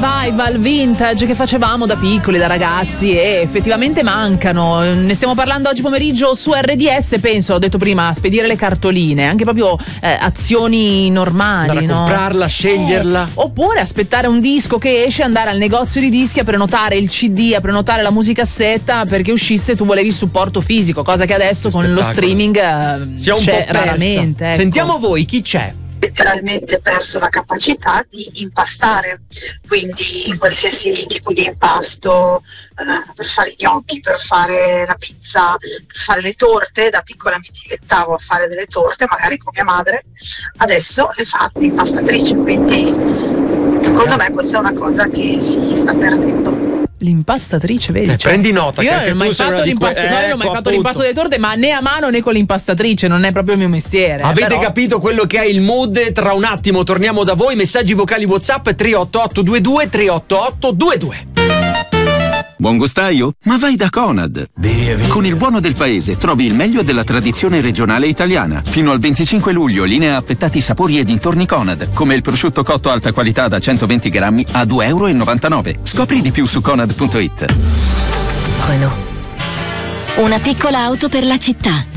revival vintage che facevamo da piccoli, da ragazzi, e effettivamente mancano. Ne stiamo parlando oggi pomeriggio su RDS. Penso, ho detto prima, spedire le cartoline, anche proprio azioni normali, andare a comprarla, sceglierla, oppure aspettare un disco che esce, andare al negozio di dischi a prenotare il CD, a prenotare la musicassetta perché uscisse, tu volevi il supporto fisico, cosa che adesso con lo streaming sia un c'è po' persa. raramente, ecco. Sentiamo voi, chi c'è? Letteralmente perso la capacità di impastare, quindi qualsiasi tipo di impasto, per fare i gnocchi, per fare la pizza, per fare le torte. Da piccola mi dilettavo a fare delle torte, magari con mia madre, adesso le fa un'impastatrice, quindi secondo me questa è una cosa che si sta perdendo. L'impastatrice, vedi? Prendi nota. Io non ho mai fatto l'impasto, non ho mai fatto l'impasto delle torte, ma né a mano né con l'impastatrice, non è proprio il mio mestiere. Avete capito quello che è il mood? Tra un attimo torniamo da voi. Messaggi vocali WhatsApp 38822 38822. Buon gustaio? Ma vai da Conad! Con il buono del paese trovi il meglio della tradizione regionale italiana. Fino al 25 luglio linea affettati sapori e dintorni Conad, come il prosciutto cotto alta qualità da 120 grammi a €2,99. Scopri di più su Conad.it. Renault. Una piccola auto per la città.